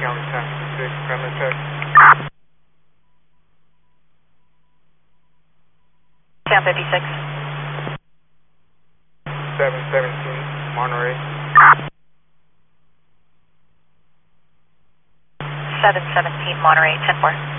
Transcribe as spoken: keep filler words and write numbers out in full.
County ten fifty-six, premise check. ten fifty-six. seven seventeen, Monterey. seven seventeen, Monterey, ten four.